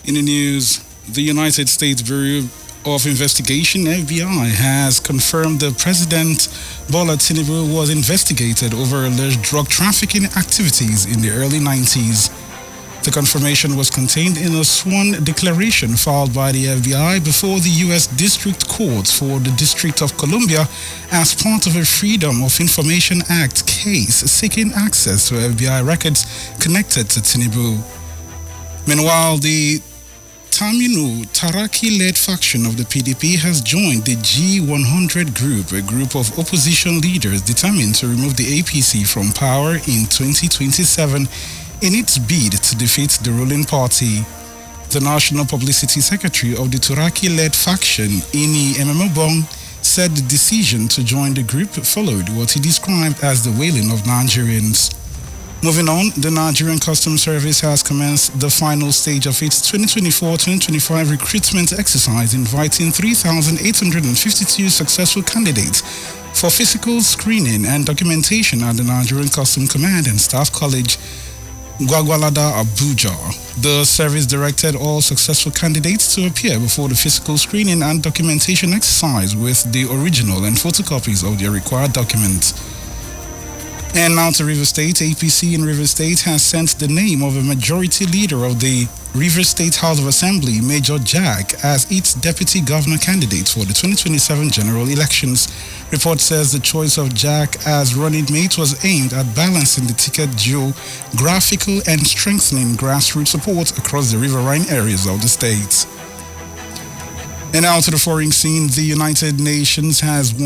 In the news, the United States Bureau of Investigation, FBI, has confirmed that President Bola Tinubu was investigated over alleged drug trafficking activities in the early 90s. The confirmation was contained in a sworn declaration filed by the FBI before the U.S. District Court for the District of Columbia as part of a Freedom of Information Act case seeking access to FBI records connected to Tinubu. Meanwhile, the Taminu Taraki-led faction of the PDP has joined the G100 group, a group of opposition leaders determined to remove the APC from power in 2027 in its bid to defeat the ruling party. The National Publicity Secretary of the Turaki-led faction, Ini Ememobong, said the decision to join the group followed what he described as the wailing of Nigerians. Moving on, the Nigerian Customs Service has commenced the final stage of its 2024-2025 recruitment exercise, inviting 3,852 successful candidates for physical screening and documentation at the Nigerian Customs Command and Staff College, Gwagwalada, Abuja. The service directed all successful candidates to appear before the physical screening and documentation exercise with the original and photocopies of their required documents. And now to Rivers State. APC in Rivers State has sent the name of a majority leader of the Rivers State House of Assembly, Major Jack, as its deputy governor candidate for the 2027 general elections. Report says the choice of Jack as running mate was aimed at balancing the ticket geographical and strengthening grassroots support across the riverine areas of the state. And now to the foreign scene. The United Nations has